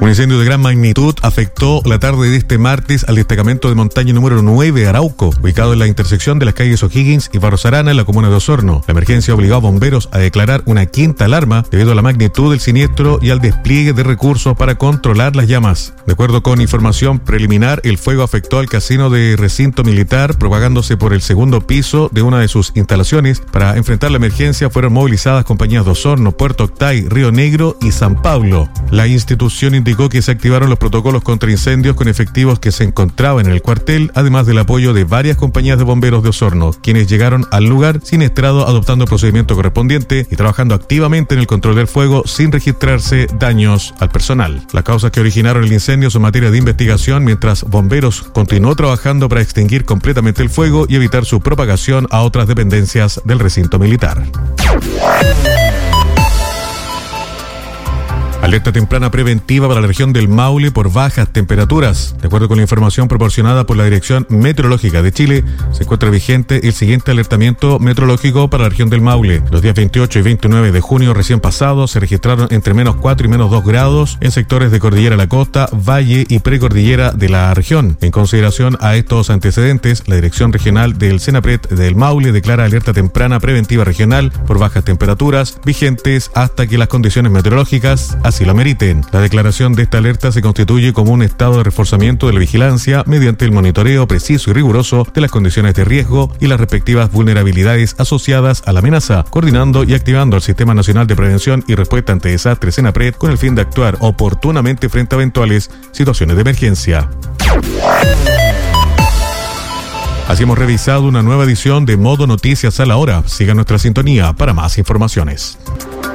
Un incendio de gran magnitud afectó la tarde de este martes al destacamento de montaña número 9 Arauco, ubicado en la intersección de las calles O'Higgins y Barros Arana en la comuna de Osorno. La emergencia obligó a bomberos a declarar una quinta alarma debido a la magnitud del siniestro y al despliegue de recursos para controlar las llamas. De acuerdo con información preliminar, el fuego afectó al casino de recinto militar, propagándose por el segundo piso de una de sus instalaciones. Para enfrentar la emergencia fueron movilizadas compañías de Osorno, Puerto Octay, Río Negro y San Pablo. La institución indicó que se activaron los protocolos contra incendios con efectivos que se encontraban en el cuartel, además del apoyo de varias compañías de bomberos de Osorno, quienes llegaron al lugar siniestrado adoptando el procedimiento correspondiente y trabajando activamente en el control del fuego sin registrarse daños al personal. Las causas que originaron el incendio son materia de investigación, mientras bomberos continuó trabajando para extinguir completamente el fuego y evitar su propagación a otras dependencias del recinto militar. Alerta temprana preventiva para la región del Maule por bajas temperaturas. De acuerdo con la información proporcionada por la Dirección Meteorológica de Chile, se encuentra vigente el siguiente alertamiento meteorológico para la región del Maule. Los días 28 y 29 de junio recién pasados se registraron entre -4 y -2 grados en sectores de Cordillera La Costa, Valle y Precordillera de la región. En consideración a estos antecedentes, la Dirección Regional del Senapred del Maule declara alerta temprana preventiva regional por bajas temperaturas vigentes hasta que las condiciones meteorológicas así lo meriten. La declaración de esta alerta se constituye como un estado de reforzamiento de la vigilancia mediante el monitoreo preciso y riguroso de las condiciones de riesgo y las respectivas vulnerabilidades asociadas a la amenaza, coordinando y activando el Sistema Nacional de Prevención y Respuesta ante Desastres SENAPRED con el fin de actuar oportunamente frente a eventuales situaciones de emergencia. Así hemos revisado una nueva edición de Modo Noticias a la Hora. Siga nuestra sintonía para más informaciones.